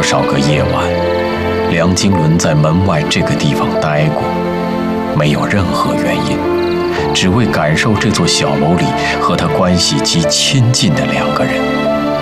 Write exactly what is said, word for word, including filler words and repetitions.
少个夜晚，梁经纶在门外这个地方待过，没有任何原因，只为感受这座小楼里和他关系极亲近的两个人。